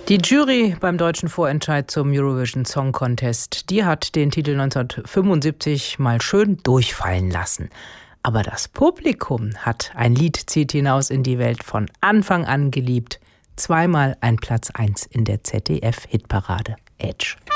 Die Jury beim deutschen Vorentscheid zum Eurovision Song Contest, die hat den Titel 1975 mal schön durchfallen lassen. Aber das Publikum hat Ein Lied zieht hinaus in die Welt von Anfang an geliebt. Zweimal ein Platz 1 in der ZDF-Hitparade. Edge.